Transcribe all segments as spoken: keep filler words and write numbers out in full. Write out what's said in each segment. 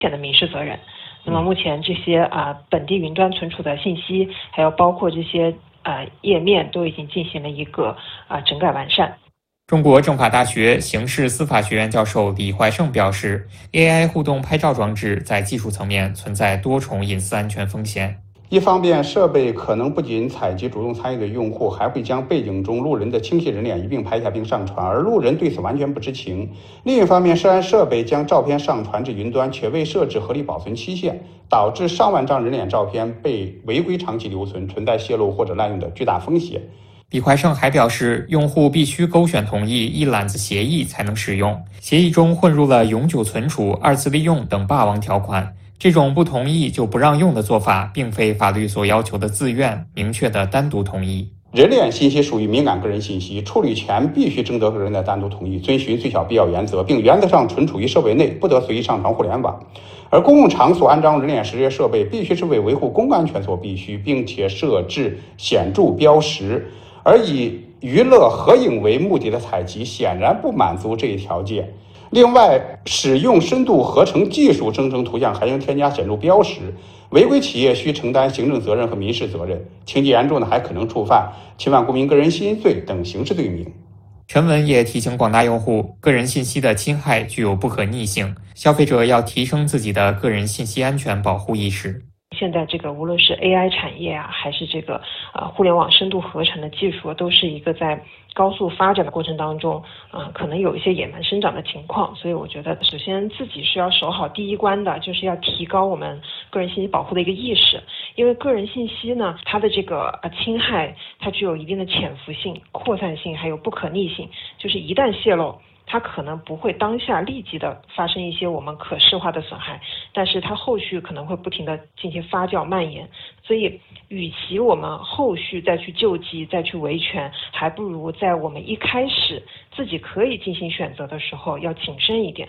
显的民事责任。那么目前这些啊、呃、本地云端存储的信息，还有包括这些呃页面，都已经进行了一个啊、呃、整改完善。 中国政法大学刑事司法学院教授李怀胜表示 ，A I 互动拍照装置在技术层面存在多重隐私安全风险。 一方面，设备可能不仅采集主动参与的用户，还会将背景中路人的清晰人脸一并拍下并上传，而路人对此完全不知情。另一方面，涉案设备将照片上传至云端，却未设置合理保存期限，导致上万张人脸照片被违规长期留存，存在泄露或者滥用的巨大风险。 李怀胜还表示，用户必须勾选同意一揽子协议才能使用，协议中混入了永久存储、二次利用等霸王条款。这种不同意就不让用的做法，并非法律所要求的自愿、明确的单独同意。 人脸信息属于敏感个人信息，处理权必须征得个人的单独同意，遵循最小必要原则，并原则上存储于设备内，不得随意上传互联网。而公共场所安装人脸识别设备，必须是为维护公共安全所必须，并且设置显著标识。而以娱乐合影为目的的采集，显然不满足这一条件。另外，使用深度合成技术生成图像还应添加显著标识，违规企业需承担行政责任和民事责任，情节严重的还可能触犯侵犯公民个人信息罪等刑事罪名。 全文也提醒广大用户，个人信息的侵害具有不可逆性，消费者要提升自己的个人信息安全保护意识。 现在这个无论是 A I 产业啊，还是这个呃互联网深度合成的技术，都是一个在高速发展的过程当中啊、呃，可能有一些野蛮生长的情况。所以我觉得，首先自己是要守好第一关的，就是要提高我们个人信息保护的一个意识。因为个人信息呢，它的这个呃侵害，它具有一定的潜伏性、扩散性，还有不可逆性，就是一旦泄露，它可能不会当下立即的发生一些我们可视化的损害，但是它后续可能会不停的进行发酵蔓延。所以与其我们后续再去救济再去维权，还不如在我们一开始自己可以进行选择的时候要谨慎一点。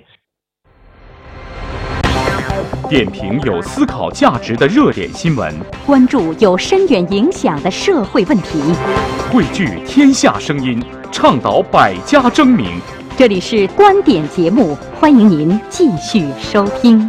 点评有思考价值的热点新闻， 关注有深远影响的社会问题， 汇聚天下声音，倡导百家争鸣。 这里是观点节目，欢迎您继续收听。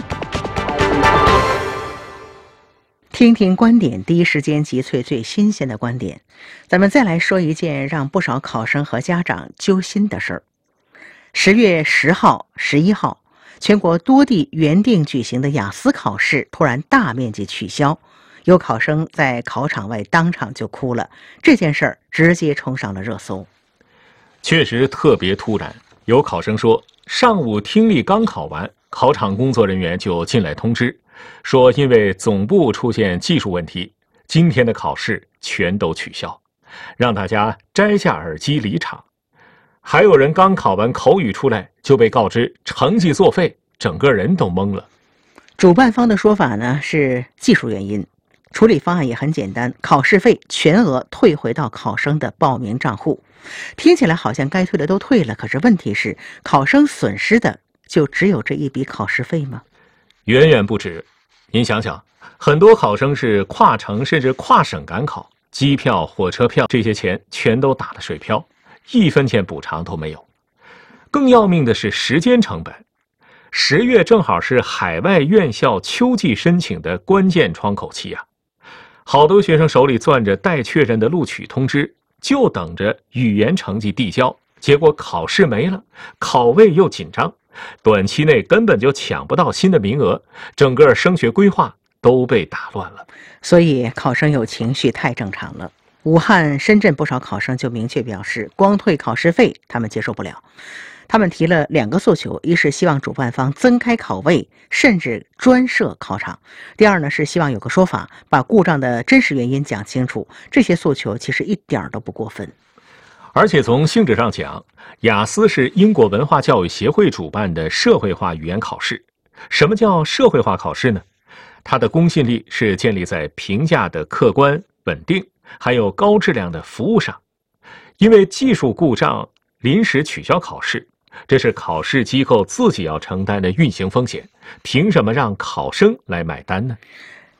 听听观点，第一时间集萃最新鲜的观点。咱们再来说一件让不少考生和家长揪心的事儿。十月十号、十一号，全国多地原定举行的雅思考试突然大面积取消，有考生在考场外当场就哭了。这件事儿直接冲上了热搜。 确实特别突然，有考生说，上午听力刚考完，考场工作人员就进来通知，说因为总部出现技术问题，今天的考试全都取消，让大家摘下耳机离场。还有人刚考完口语出来就被告知成绩作废，整个人都懵了。 主办方的说法呢是技术原因，处理方案也很简单，考试费全额退回到考生的报名账户。听起来好像该退的都退了，可是问题是，考生损失的就只有这一笔考试费吗？ 远远不止。您想想，很多考生是跨城甚至跨省赶考，机票、火车票这些钱全都打了水漂，一分钱补偿都没有。更要命的是时间成本。十月正好是海外院校秋季申请的关键窗口期啊，好多学生手里攥着待确认的录取通知，就等着语言成绩递交，结果考试没了，考位又紧张，短期内根本就抢不到新的名额，整个升学规划都被打乱了。 所以考生有情绪太正常了。武汉、深圳不少考生就明确表示，光退考试费他们接受不了。他们提了两个诉求，一是希望主办方增开考位，甚至专设考场；第二呢是希望有个说法，把故障的真实原因讲清楚。这些诉求其实一点都不过分。 而且从性质上讲，雅思是英国文化教育协会主办的社会化语言考试。什么叫社会化考试呢？它的公信力是建立在评价的客观、稳定，还有高质量的服务上。因为技术故障临时取消考试，这是考试机构自己要承担的运行风险，凭什么让考生来买单呢？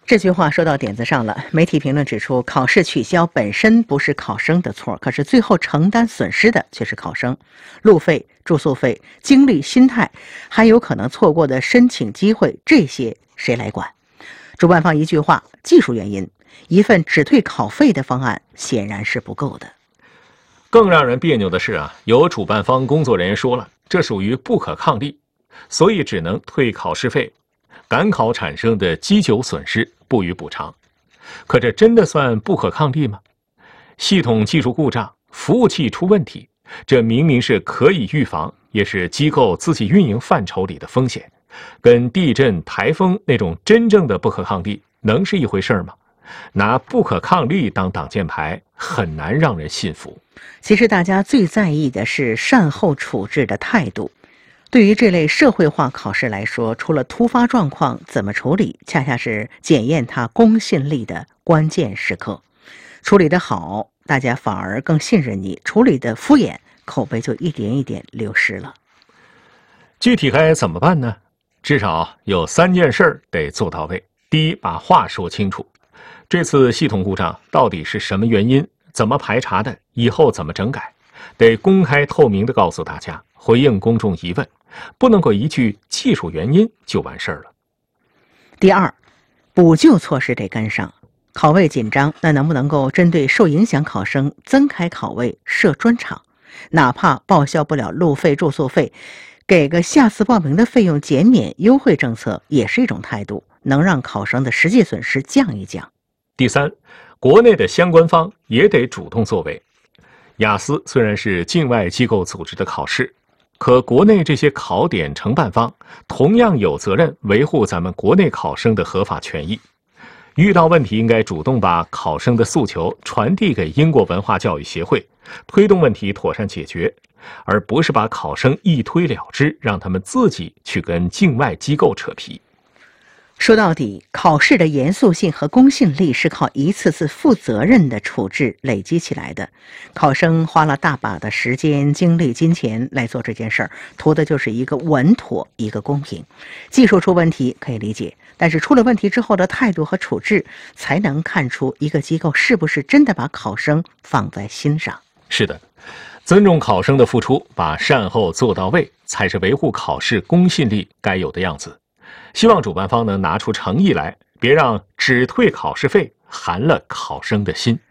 这句话说到点子上了。媒体评论指出，考试取消本身不是考生的错，可是最后承担损失的却是考生。路费、住宿费、精力、心态，还有可能错过的申请机会，这些谁来管？主办方一句话，技术原因，一份只退考费的方案显然是不够的。 更让人别扭的是啊，有主办方工作人员说了，这属于不可抗力，所以只能退考试费，赶考产生的积久损失不予补偿。可这真的算不可抗力吗？系统技术故障、服务器出问题，这明明是可以预防，也是机构自己运营范畴里的风险，跟地震、台风那种真正的不可抗力能是一回事吗？拿不可抗力当挡箭牌，很难让人信服。 其实大家最在意的是善后处置的态度。对于这类社会化考试来说，除了突发状况怎么处理，恰恰是检验它公信力的关键时刻。处理得好，大家反而更信任你；处理得敷衍，口碑就一点一点流失了。 具体该怎么办呢？至少有三件事得做到位。第一，把话说清楚。这次系统故障到底是什么原因？怎么排查的？以后怎么整改？得公开透明地告诉大家，回应公众疑问，不能够一句技术原因就完事儿了。 第二，补救措施得跟上。考位紧张，那能不能够针对受影响考生增开考位、设专场？哪怕报销不了路费、住宿费，给个下次报名的费用减免优惠政策也是一种态度，能让考生的实际损失降一降。 第三，国内的相关方也得主动作为。雅思虽然是境外机构组织的考试，可国内这些考点承办方同样有责任维护咱们国内考生的合法权益。遇到问题应该主动把考生的诉求传递给英国文化教育协会，推动问题妥善解决，而不是把考生一推了之，让他们自己去跟境外机构扯皮。 说到底，考试的严肃性和公信力是靠一次次负责任的处置累积起来的。考生花了大把的时间、精力、金钱来做这件事儿，图的就是一个稳妥，一个公平。技术出问题可以理解，但是出了问题之后的态度和处置，才能看出一个机构是不是真的把考生放在心上。 是的，尊重考生的付出，把善后做到位，才是维护考试公信力该有的样子。希望主办方能拿出诚意来，别让只退考试费寒了考生的心。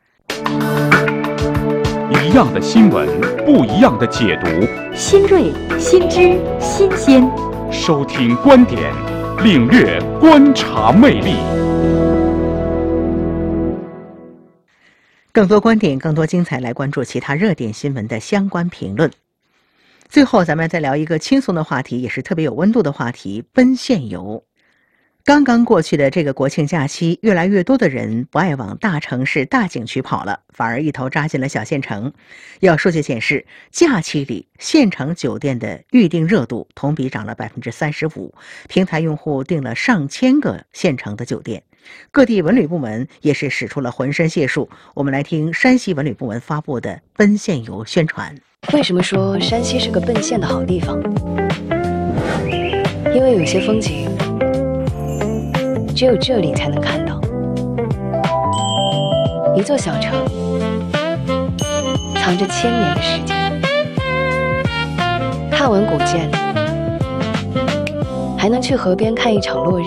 一样的新闻，不一样的解读， 新锐、新知、新鲜。 收听观点，领略观察魅力。 更多观点，更多精彩，来关注其他热点新闻的相关评论。最后咱们再聊一个轻松的话题，也是特别有温度的话题，奔现游。刚刚过去的这个国庆假期，越来越多的人不爱往大城市大景区跑了，反而一头扎进了小县城。有数据显示，假期里县城酒店的预订热度同比涨了 百分之三十五， 平台用户订了上千个县城的酒店。各地文旅部门也是使出了浑身解数。我们来听山西文旅部门发布的奔现游宣传。 为什么说山西是个奔现的好地方？因为有些风景只有这里才能看到。一座小城藏着千年的时间，看完古建，还能去河边看一场落日。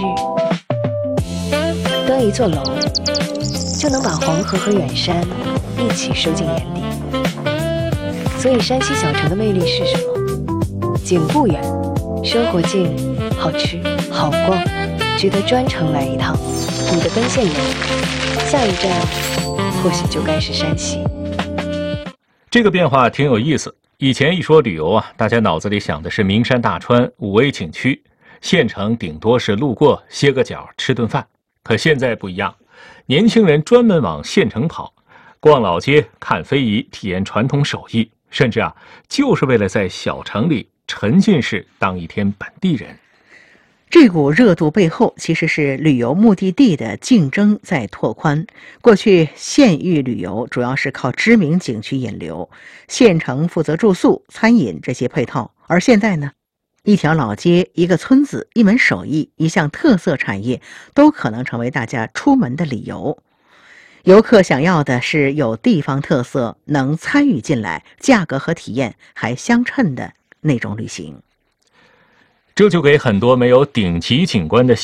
登一座楼，就能把黄河和远山一起收进眼底。所以山西小城的魅力是什么？景不远，生活近，好吃好逛，值得专程来一趟。你的奔现游，下一站或许就该是山西。 这个变化挺有意思。以前一说旅游啊，大家脑子里想的是名山大川、五 A 景区，县城顶多是路过歇个脚吃顿饭。可现在不一样，年轻人专门往县城跑，逛老街、看非遗、体验传统手艺，甚至啊，就是为了在小城里沉浸式当一天本地人。 这股热度背后，其实是旅游目的地的竞争在拓宽。过去县域旅游主要是靠知名景区引流，县城负责住宿、餐饮这些配套，而现在呢， 一条老街、一个村子、一门手艺、一项特色产业，都可能成为大家出门的理由。游客想要的是有地方特色、能参与进来、价格和体验还相称的那种旅行。 这就给很多没有顶级景观的